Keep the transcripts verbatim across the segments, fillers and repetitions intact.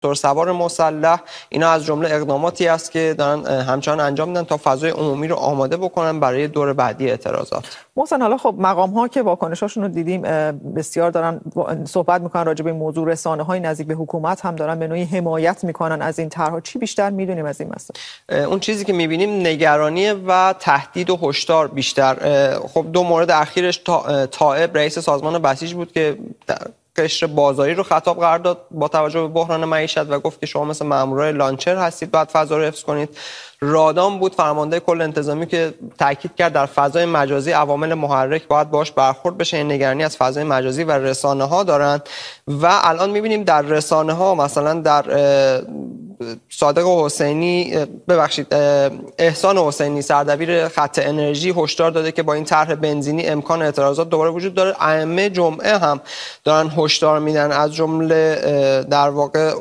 سوار مسلح، اینا از جمله اقداماتی است که دارن همچنان انجام میدن تا فضای عمومی رو آماده بکنن برای دور بعدی اعتراضات. محسن، حالا خب مقام ها که واکنشاشون رو دیدیم بسیار دارن صحبت میکنن راجع به این موضوع، رسانه های نزدیک به حکومت هم دارن به نوعی حمایت میکنن از این طرح‌ها. چی بیشتر میدونیم از این مسئله؟ اون چیزی که میبینیم نگرانی و تهدید و هشدار بیشتر. خب دو مورد اخیرش طائب رئیس سازمان بسیج بود که قشر بازاری رو خطاب قرار داد با توجه به بحران معیشت و گفت که شما مثل مامورای لانچر هستید، باید فضا رو حفظ کنید. رادام بود فرمانده کل انتظامی که تاکید کرد در فضای مجازی عوامل محرک باید باش برخورد بشه. این نگرانی از فضای مجازی و رسانه ها دارن و الان میبینیم در رسانه ها مثلا در صادق حسینی ببخشید احسان حسینی سردبیر خط انرژی هشدار داده که با این طرح بنزینی امکان اعتراضات دوباره وجود داره. ائمه جمعه هم دارن هشدار میدن، از جمله در واقع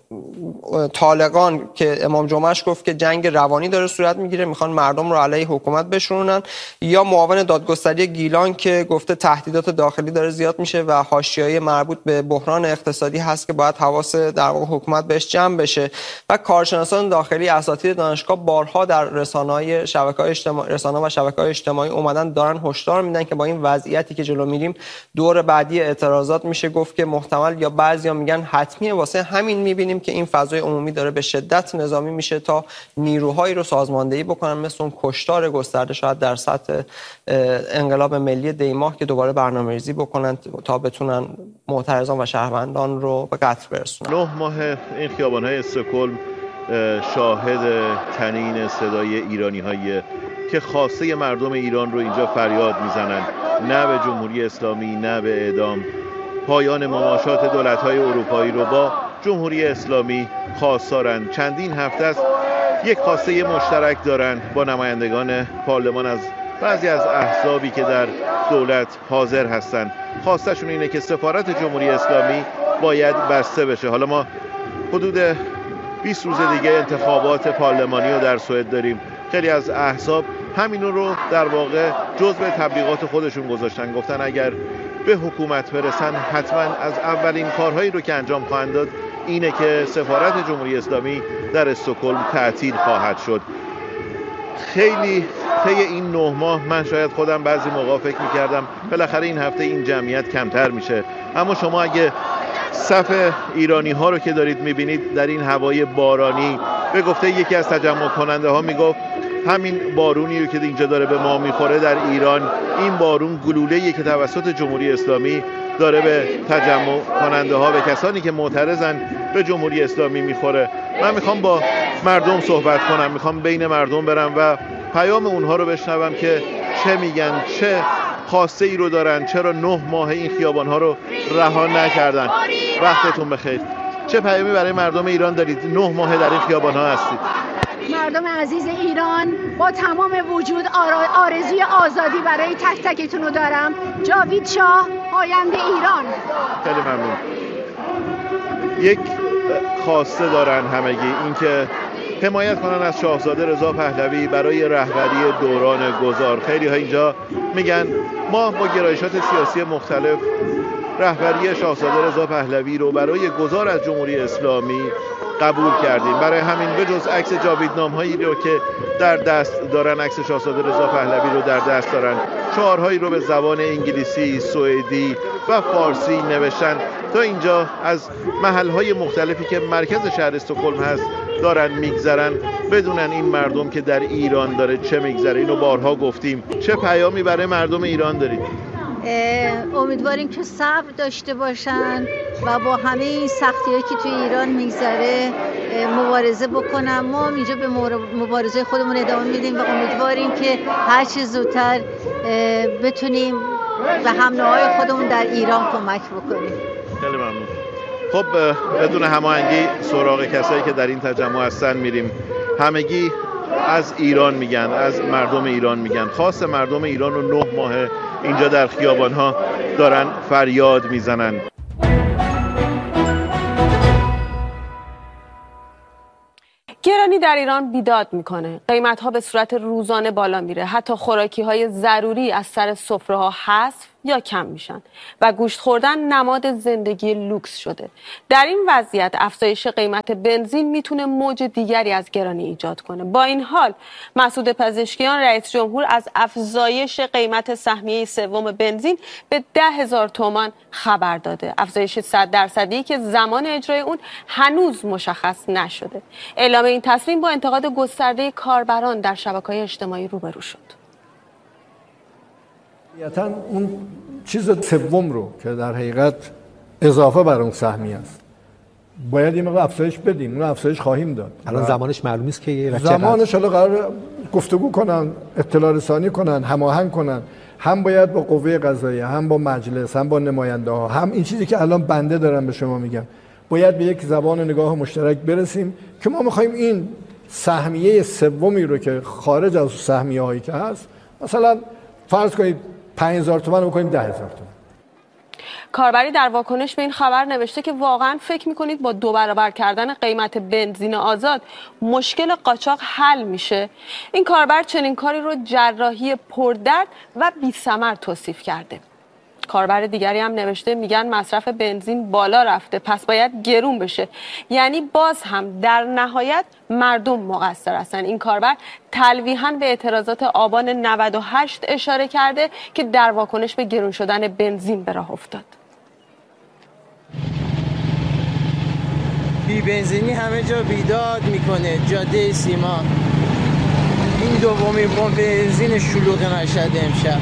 طالقان که امام جمعهش گفت که جنگ روانی داره صورت میگیره، میخوان مردم رو علیه حکومت بشورونن، یا معاون دادگستری گیلان که گفته تهدیدات داخلی داره زیاد میشه و حاشیه‌ای مربوط به بحران اقتصادی هست که باید حواس در واقع حکومت بهش جمع بشه. و کارشناسان داخلی اساتید دانشگاه بارها در رسانه‌های شبکه‌های اجتماعی رسانه و شبکه‌های اجتماعی اومدن دارن هشدار میدن که با این وضعیتی که جلو میریم دور بعدی اعتراضات میشه گفت که محتمل یا بعضیا میگن حتمیه. واسه همین میبینیم که این فضای عمومی داره به شدت نظامی میشه تا نیروهایی رو سازماندهی بکنن، مثل اون کشتار گسترده شاید در سطح انقلاب ملی دیماه که دوباره برنامه‌ریزی بکنن تا بتونن معترضان و شهروندان رو به قتل برسونن. نه ماه این خیابان‌های استکهلم شاهد تنین صدای ایرانی‌هایی که خواسته مردم ایران رو اینجا فریاد میزنن، نه به جمهوری اسلامی نه به اعدام. پایان مماشات دولت‌های اروپایی رو با جمهوری اسلامی خواستارن. چندین هفته است یک خواسته مشترک دارن با نمایندگان پارلمان از بعضی از احزابی که در دولت حاضر هستن. خواستشون اینه که سفارت جمهوری اسلامی باید بسته بشه. حالا ما حدود بیست روز دیگه انتخابات پارلمانی رو در سوئد داریم. خیلی از احزاب همینو رو در واقع جزء تبلیغات خودشون گذاشتن، گفتن اگر به حکومت برسن حتما از اولین کارهایی رو که انجام خواهند داد اینه که سفارت جمهوری اسلامی در استکهلم تعطیل خواهد شد. خیلی طی این نه ماه من شاید خودم بعضی موقع فکر می‌کردم بالاخره این هفته این جمعیت کمتر میشه، اما شما اگه صف ایرانی ها رو که دارید میبینید در این هوای بارانی، به گفته یکی از تجمع کننده ها میگفت همین بارونی رو که اینجا داره به ما میخوره در ایران، این بارون گلوله‌ای که توسط جمهوری اسلامی داره به تجمع کننده ها، به کسانی که معترضن به جمهوری اسلامی میخوره. من میخوام با مردم صحبت کنم، میخوام بین مردم برم و پیام اونها رو بشنوم که چه میگن، چه خواسته ای رو دارن، چرا نه ماه این خیابان ها رو رها نکردن. وقتتون بخیر. چه پیامی برای مردم ایران دارید؟ نه ماه در این خیابان ها هستید. مردم عزیز ایران، با تمام وجود آرزوی آزادی برای تک تکتون رو دارم. جاوید شاه، آینده ایران. خیلی ممنون. یک خواسته دارن همگی، اینکه حمایت کنن از شاهزاده رضا پهلوی برای رهبری دوران گذار. خیلی ها اینجا میگن ما با گرایشات سیاسی مختلف رهبری شاهزاده رضا پهلوی رو برای گذار از جمهوری اسلامی قبول کردیم. برای همین بجز عکس جاویدنام هایی رو که در دست دارن، عکس شاهزاده رضا پهلوی رو در دست دارن، شعارهایی رو به زبان انگلیسی، سوئدی و فارسی نوشتن تا اینجا از محلهای مختلفی که مرکز شهر استکهلم هست دارن میگذرن، بدونن این مردم که در ایران داره چه میگذره. اینو بارها گفتیم. چه پیامی برای مردم ایران دارید؟ امیدواریم که صبر داشته باشن و با همه این سختی‌هایی که توی ایران میگذره مبارزه بکنن. ما اینجا به مبارزه خودمون ادامه میدیم و امیدواریم که هر چه زودتر بتونیم به هم‌نوای خودمون در ایران کمک بکنیم. خیلی ممنون. خب بدون هماهنگی سراغ کسایی که در این تجمع هستن میریم. همگی از ایران میگن، از مردم ایران میگن. خاص مردم ایران رو نه ماه اینجا در خیابان‌ها دارن فریاد میزنن. گرانی در ایران بیداد میکنه. قیمت‌ها به صورت روزانه بالا میره. حتی خوراکی‌های ضروری از سر سفره‌ها حذف یا کم میشن و گوشت خوردن نماد زندگی لوکس شده. در این وضعیت افزایش قیمت بنزین میتونه موج دیگری از گرانی ایجاد کنه. با این حال مسعود پزشکیان رئیس جمهور از افزایش قیمت سهمیه سوم بنزین به ده هزار تومان خبر داده. افزایش صد درصدی که زمان اجرای اون هنوز مشخص نشده. اعلام این تصمیم با انتقاد گسترده کاربران در شبکه‌های اجتماعی روبرو شد. طبیعتاً اون چیز سوم رو که در حقیقت اضافه بر اون سهمیه است باید این مقدار افزایش بدیم. اون افزایش خواهیم داد. الان زمانش معلوم نیست که زمانش حالا قرار گفتگو کنن، اطلاع رسانی کنن، هماهنگ کنن. هم باید با قوه قضاییه، هم با مجلس، هم با نماینده ها، هم این چیزی که الان بنده دارم به شما میگم، باید به یک زبان نگاه مشترک برسیم که ما میخوایم این سهمیه سومی رو که خارج از سهمیه هایی که هست، مثلا فرض کنید پنج هزار تومان رو بکنیم ده هزار تومان. کاربری در واکنش به این خبر نوشته که واقعا فکر میکنید با دو برابر کردن قیمت بنزین آزاد مشکل قاچاق حل میشه؟ این کاربر چنین کاری رو جراحی پردرد و بی‌ثمر توصیف کرده. کاربر دیگری هم نوشته میگن مصرف بنزین بالا رفته پس باید گرون بشه، یعنی باز هم در نهایت مردم مقصر هستن. این کاربر تلویحاً به اعتراضات آبان نود و هشت اشاره کرده که در واکنش به گرون شدن بنزین به راه افتاد. بی بنزینی همه جا بیداد میکنه. جاده سیما این دومین پمپ بنزین شلوغ مشهد امشب.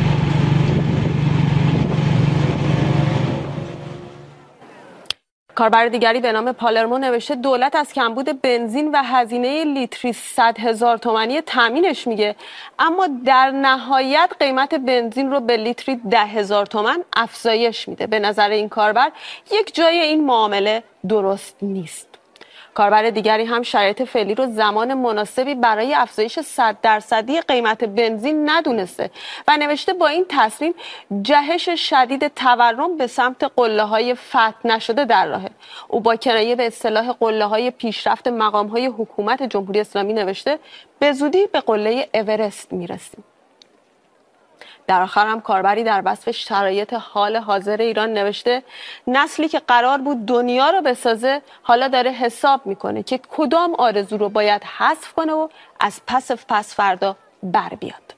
کاربر دیگری به نام پالرمو نوشته دولت از کمبود بنزین و هزینه لیتری صد هزار تومانی تامینش میگه، اما در نهایت قیمت بنزین رو به لیتری ده هزار تومان افزایش میده. به نظر این کاربر یک جای این معامله درست نیست. کاربر دیگری هم شرایط فعلی رو زمان مناسبی برای افزایش صد درصدی قیمت بنزین ندونسته و نوشته با این تصمیم جهش شدید تورم به سمت قله‌های فتح نشده در راهه. او با کنایه به اصطلاح قله‌های پیشرفت مقام‌های حکومت جمهوری اسلامی نوشته به زودی به قله اورست میرسیم. در آخر هم کاربری در وصف شرایط حال حاضر ایران نوشته نسلی که قرار بود دنیا رو بسازه حالا داره حساب میکنه که کدام آرزو رو باید حذف کنه و از پس پس فردا بر بیاد.